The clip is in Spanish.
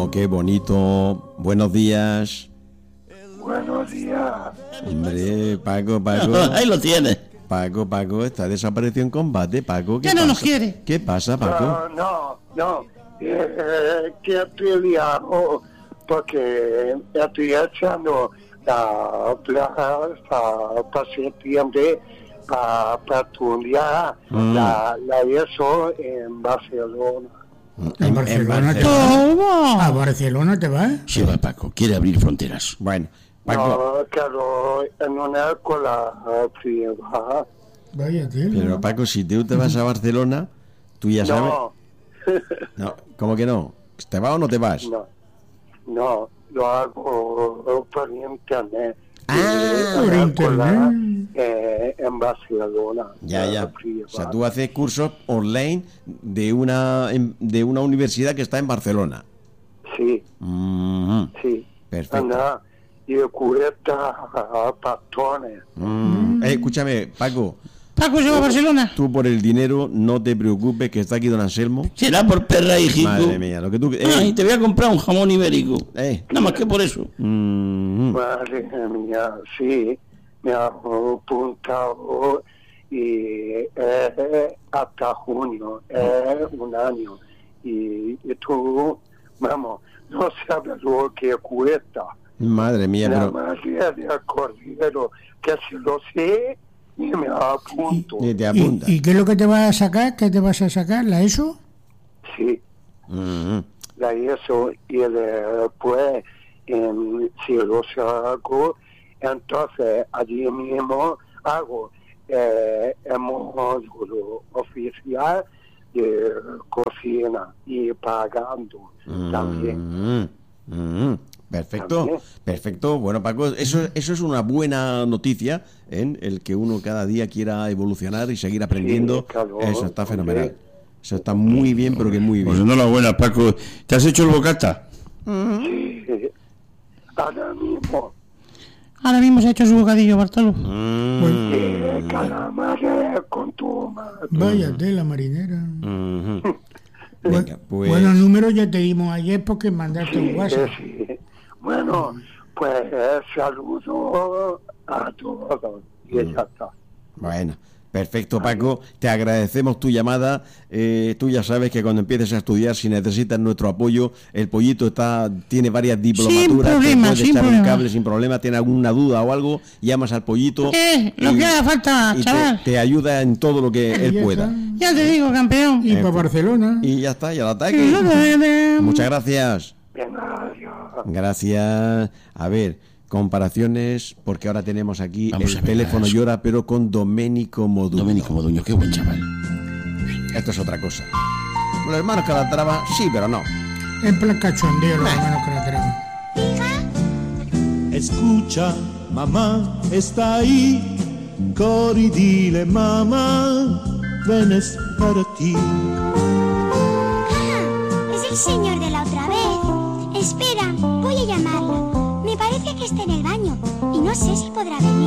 Paco, qué bonito. Buenos días. Buenos días. Hombre, Paco. Ahí lo tienes. Paco, está desaparecido en combate, Paco. ¿Qué Ya no pasa? nos quiere. ¿Qué pasa, Paco? No. Que estoy liado porque estoy echando la plaza para septiembre para estudiar la ESO en Barcelona. ¿En Barcelona te Barcelona. vas? ¿A Barcelona te vas? Se va Paco, quiere abrir fronteras. Bueno, Paco, No, claro, en una escuela privada. Vaya tela. pero Paco, si tú te vas a Barcelona, tú ya sabes. No, No, ¿cómo que no? ¿Te vas o no te vas? no, lo hago por internet. Ah, por En la escuela, internet. en Barcelona. Ya. privada. O sea, tú haces cursos online de una universidad que está en Barcelona. Sí, Mhm. sí. Perfecto. Anda, y cubierta a patrones. Escúchame, Paco, Paco se va a Barcelona. tú por el dinero no te preocupes, que está aquí don Anselmo. Será por perra, hijito. Madre mía, lo que tú... Ay, te voy a comprar un jamón ibérico. Nada más que por eso. Madre mía, sí, me ha apuntado y hasta junio, un año. Y tú, vamos, no sabes lo que cuesta. Madre mía, La pero... magia de Cordero, que si lo sé, y me apunto. Ni te apunta. ¿Y qué es lo que te vas a sacar? ¿Qué te vas a sacar? ¿La ESO? Sí, Mhm. la ESO y después, si lo saco, entonces allí mismo hago módulo oficial de cocina y pagando también. Perfecto. Bueno, Paco, eso es una buena noticia, en el que uno cada día quiera evolucionar y seguir aprendiendo. Sí, claro, Eso está hombre. fenomenal. Eso está muy bien, pero que muy Pues bien. enhorabuena, Paco. ¿Te has hecho el bocata? Sí, Ahora mismo se ha hecho su bocadillo, Bartolo. calamares con tomate. Vaya tela marinera. Venga, pues... Buenos números ya te dimos ayer porque mandaste un WhatsApp. Sí. Bueno, pues saludo a todos y ya está. Bueno, perfecto, Paco. Te agradecemos tu llamada. Tú ya sabes que cuando empieces a estudiar, si necesitas nuestro apoyo, el pollito tiene varias diplomaturas. problema, te puedes sin echar un problema. cable sin problema. Tiene alguna duda o algo, llamas al pollito. Lo que haga falta, y chaval. te ayuda en todo lo que él ya pueda. está. Ya te digo, campeón. Y para Barcelona. Y ya está, ya lo ataque. Muchas gracias. Venga, adiós. Gracias. A ver, comparaciones, porque ahora tenemos aquí Vamos el a ver teléfono las- llora, pero con Domenico Modugno. Domenico Moduño, qué buen chaval. Esto es otra cosa. Los hermanos Calatrava, sí, pero no. En plan cachondeo, los hermanos que la traen. Escucha, mamá está ahí. Cori, dile, mamá, ven es para ti. Es el señor de la otra vez. Espera, voy a llamarla. Me parece que está en el baño y no sé si podrá venir.